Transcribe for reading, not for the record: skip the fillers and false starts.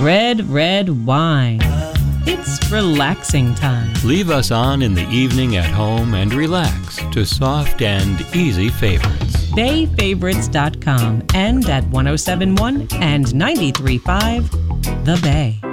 Red, red wine. It's relaxing time. Leave us on in the evening at home and relax to soft and easy favorites. BayFavorites.com and at 1071 and 93.5 The Bay.